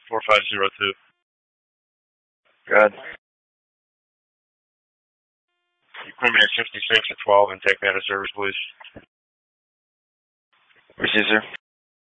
4502. Good. You clear me at 66 at 12 and take me out of service, please. Receive, sir.